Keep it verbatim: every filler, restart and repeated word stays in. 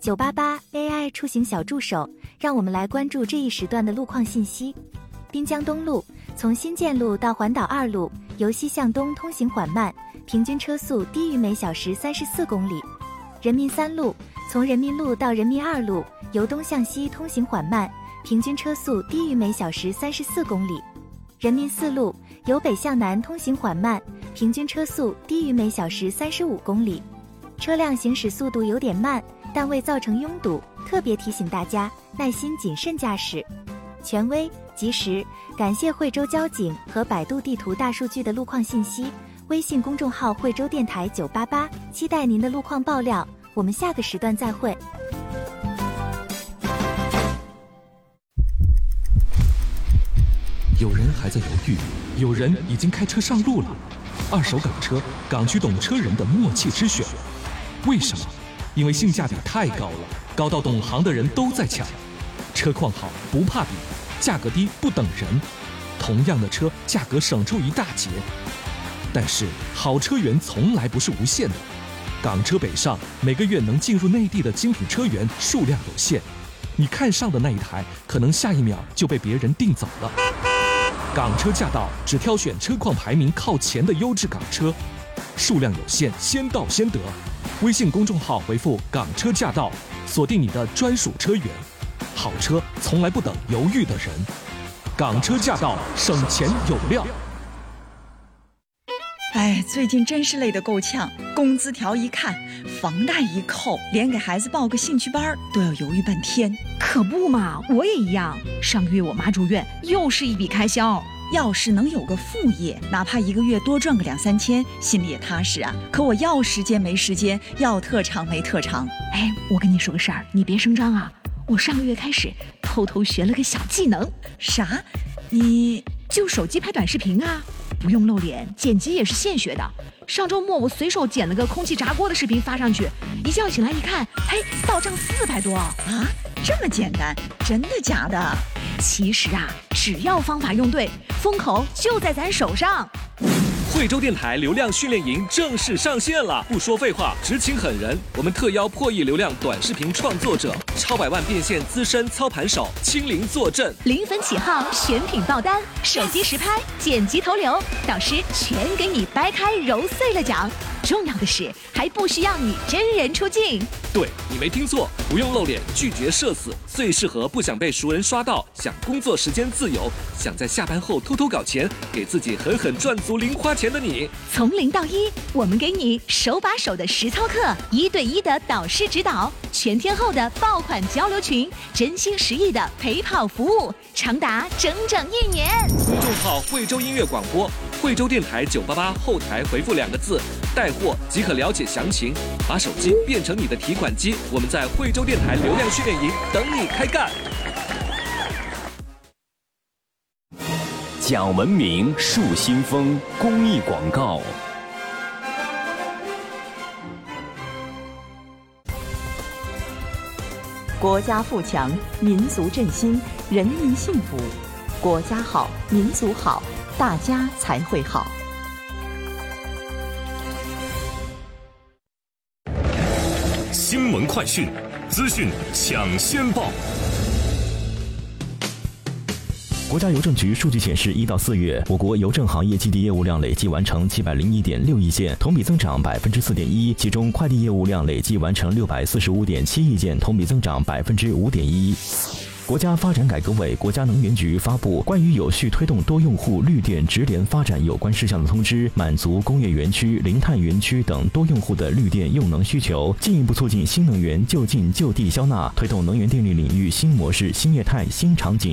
九八八 A I 出行小助手，让我们来关注这一时段的路况信息。滨江东路从新建路到环岛二路，由西向东通行缓慢，平均车速低于每小时三十四公里。人民三路从人民路到人民二路，由东向西通行缓慢，平均车速低于每小时三十四公里。人民四路由北向南通行缓慢，平均车速低于每小时三十五公里。车辆行驶速度有点慢，但未造成拥堵，特别提醒大家耐心谨慎驾驶。权威及时，感谢惠州交警和百度地图大数据的路况信息。微信公众号惠州电台九八八，期待您的路况爆料。我们下个时段再会。 有人还在犹豫，有人已经开车上路了。二手港车，港区懂车人的默契之选。为什么？因为性价比太高了，高到懂行的人都在抢。车况好不怕比，价格低不等人。同样的车，价格省出一大截。但是好车源从来不是无限的，港车北上每个月能进入内地的精品车源数量有限，你看上的那一台，可能下一秒就被别人订走了。港车驾到，只挑选车况排名靠前的优质港车，数量有限，先到先得。微信公众号回复港车驾到，锁定你的专属车源。好车从来不等犹豫的人，港车驾到，省钱有料。 哎，最近真是累得够呛，工资条一看，房贷一扣，连给孩子报个兴趣班都要犹豫半天。 可不嘛，我也一样，上个月我妈住院，又是一笔开销。 要是能有个副业，哪怕一个月多赚个两三千，心里也踏实啊。可我要时间没时间，要特长没特长。 哎，我跟你说个事儿，你别声张啊。我上个月开始偷偷学了个小技能。 啥？你就手机拍短视频啊，不用露脸，剪辑也是现学的。上周末我随手剪了个空气炸锅的视频发上去，一觉醒来一看，嘿，到账四百多啊！ 这么简单？真的假的？ 其实啊，只要方法用对，风口就在咱手上。 惠州电台流量训练营正式上线了！不说废话，只请狠人。我们特邀破亿流量短视频创作者、超百万变现资深操盘手亲临坐镇， 零分起号，选品爆单，手机实拍，剪辑投流，导师全给你掰开揉碎了讲。重要的是，还不需要你真人出镜。 对，你没听错，不用露脸，拒绝社死，最适合不想被熟人刷到，想工作时间自由，想在下班后偷偷搞钱，给自己狠狠赚足零花钱的你。 从零到一，我们给你手把手的实操课，一对一的导师指导，全天候的爆款交流群，真心实意的陪跑服务，长达整整一年。 公众号惠州音乐广播，惠州电台九八八后台回复两个字带货即可了解详情，把手机变成你的提款机，我们在惠州电台流量训练营等你开干。 讲文明树新风公益广告。 国家富强，民族振兴，人民幸福。国家好，民族好，大家才会好。 新闻快讯，资讯抢先报。 国家邮政局数据显示，一到四月，我国邮政行业基地业务量累计完成七百零一点六亿件，同比增长百分之四点一。其中，快递业务量累计完成六百四十五点七亿件，同比增长百分之五点一。国家发展改革委、国家能源局发布关于有序推动多用户绿电直联发展有关事项的通知，满足工业园区、零碳园区等多用户的绿电用能需求，进一步促进新能源就近就地消纳，推动能源电力领域新模式、新业态、新场景